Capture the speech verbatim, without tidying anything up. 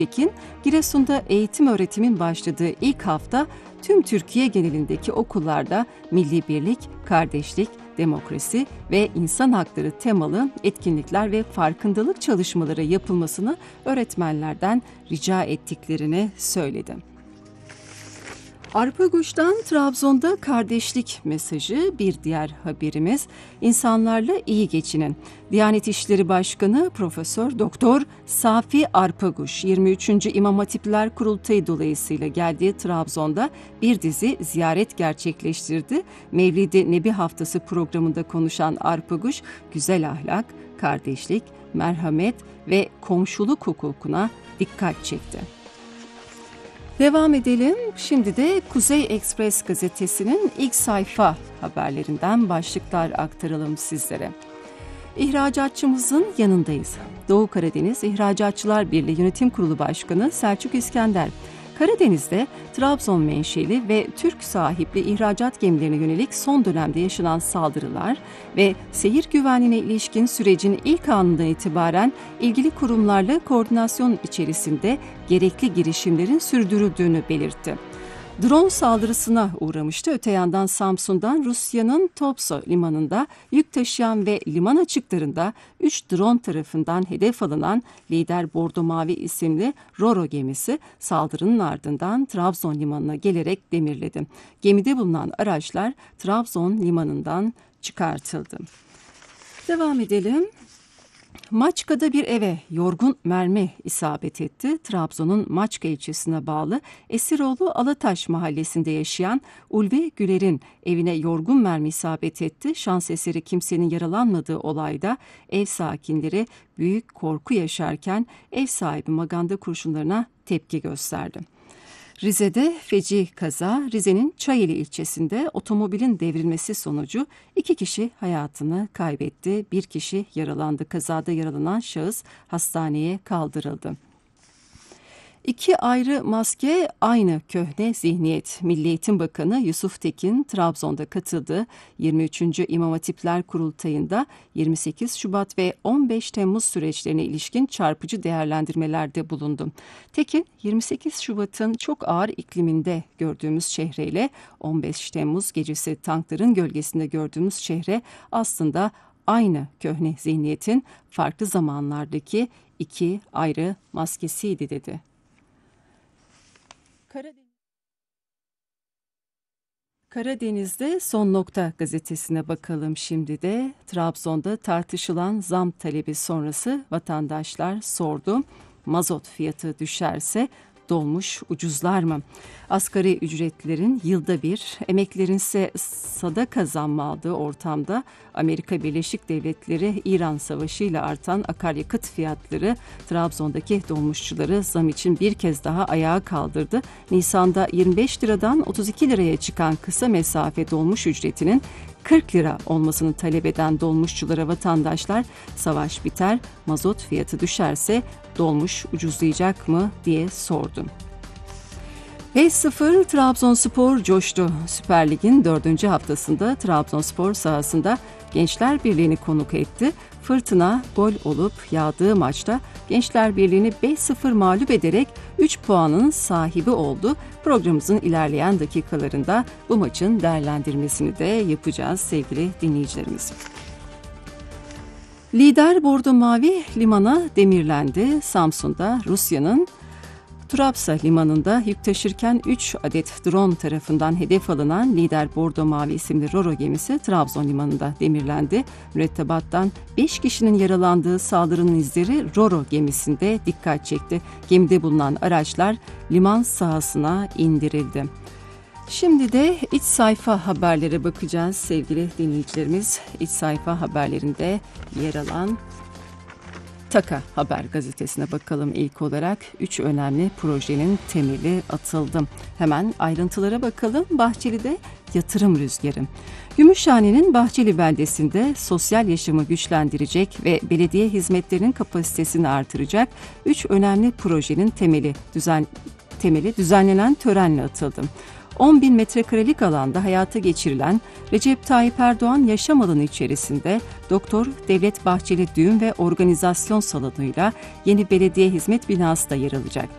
Pekin, Giresun'da eğitim öğretimin başladığı ilk hafta tüm Türkiye genelindeki okullarda milli birlik, kardeşlik, demokrasi ve insan hakları temalı etkinlikler ve farkındalık çalışmaları yapılmasını öğretmenlerden rica ettiklerini söyledi. Arpaguş'tan Trabzon'da kardeşlik mesajı bir diğer haberimiz. İnsanlarla iyi geçinin. Diyanet İşleri Başkanı Profesör Doktor Safi Arpaguş yirmi üçüncü İmam Hatipler Kurultayı dolayısıyla geldiği Trabzon'da bir dizi ziyaret gerçekleştirdi. Mevlid-i Nebi Haftası programında konuşan Arpaguş, güzel ahlak, kardeşlik, merhamet ve komşuluk hukukuna dikkat çekti. Devam edelim. Şimdi de Kuzey Ekspres gazetesinin ilk sayfa haberlerinden başlıklar aktaralım sizlere. İhracatçımızın yanındayız. Doğu Karadeniz İhracatçılar Birliği Yönetim Kurulu Başkanı Selçuk İskender, Karadeniz'de Trabzon menşeli ve Türk sahipli ihracat gemilerine yönelik son dönemde yaşanan saldırılar ve seyir güvenliğine ilişkin sürecin ilk anından itibaren ilgili kurumlarla koordinasyon içerisinde gerekli girişimlerin sürdürüldüğünü belirtti. Drone saldırısına uğramıştı. Öte yandan Samsun'dan Rusya'nın Topso limanında yük taşıyan ve liman açıklarında üç drone tarafından hedef alınan Lider Bordo Mavi isimli Roro gemisi saldırının ardından Trabzon limanına gelerek demirledi. Gemide bulunan araçlar Trabzon limanından çıkartıldı. Devam edelim. Maçka'da bir eve yorgun mermi isabet etti. Trabzon'un Maçka ilçesine bağlı Esiroğlu Alataş mahallesinde yaşayan Ulvi Güler'in evine yorgun mermi isabet etti. Şans eseri kimsenin yaralanmadığı olayda ev sakinleri büyük korku yaşarken ev sahibi maganda kurşunlarına tepki gösterdi. Rize'de feci kaza, Rize'nin Çayeli ilçesinde otomobilin devrilmesi sonucu iki kişi hayatını kaybetti. Bir kişi yaralandı. Kazada yaralanan şahıs hastaneye kaldırıldı. İki ayrı maske, aynı köhne zihniyet. Milli Eğitim Bakanı Yusuf Tekin Trabzon'da katıldı. yirmi üçüncü İmam Hatipler Kurultayı'nda yirmi sekiz Şubat ve on beş Temmuz süreçlerine ilişkin çarpıcı değerlendirmelerde bulundu. Tekin, yirmi sekiz Şubat'ın çok ağır ikliminde gördüğümüz şehreyle on beş Temmuz gecesi tankların gölgesinde gördüğümüz şehre aslında aynı köhne zihniyetin farklı zamanlardaki iki ayrı maskesiydi dedi. Karadeniz'de Son Nokta gazetesine bakalım şimdi de. Trabzon'da tartışılan zam talebi sonrası vatandaşlar sordu. Mazot fiyatı düşerse dolmuş ucuzlar mı? Asgari ücretlilerin yılda bir, emeklilerin ise sadaka zammı aldığı ortamda Amerika Birleşik Devletleri İran Savaşı ile artan akaryakıt fiyatları Trabzon'daki dolmuşçuları zam için bir kez daha ayağa kaldırdı. Nisan'da yirmi beş liradan otuz iki liraya çıkan kısa mesafe dolmuş ücretinin kırk lira olmasını talep eden dolmuşçulara vatandaşlar savaş biter, mazot fiyatı düşerse dolmuş ucuzlayacak mı diye sordu. beş sıfır Trabzonspor coştu. Süper Lig'in dördüncü haftasında Trabzonspor sahasında Gençler Birliği'ni konuk etti. Fırtına gol olup yağdığı maçta Gençler Birliği'ni beş sıfır mağlup ederek üç puanın sahibi oldu. Programımızın ilerleyen dakikalarında bu maçın değerlendirmesini de yapacağız sevgili dinleyicilerimiz. Lider Bordo Mavi limana demirlendi. Samsun'da Rusya'nın Turapsa limanında yük taşırken üç adet drone tarafından hedef alınan Lider Bordo Mavi isimli Roro gemisi Trabzon limanında demirlendi. Mürettebattan beş kişinin yaralandığı saldırının izleri Roro gemisinde dikkat çekti. Gemide bulunan araçlar liman sahasına indirildi. Şimdi de iç sayfa haberlere bakacağız sevgili dinleyicilerimiz. İç sayfa haberlerinde yer alan Taka Haber gazetesine bakalım ilk olarak. Üç önemli projenin temeli atıldı. Hemen ayrıntılara bakalım. Bahçeli'de yatırım rüzgarı. Gümüşhane'nin Bahçeli beldesinde sosyal yaşamı güçlendirecek ve belediye hizmetlerinin kapasitesini artıracak üç önemli projenin temeli, düzen, temeli düzenlenen törenle atıldı. on bin metrekarelik alanda hayata geçirilen Recep Tayyip Erdoğan yaşam alanı içerisinde Doktor Devlet Bahçeli Düğün ve Organizasyon Salonu'yla yeni belediye hizmet binası da yer alacak.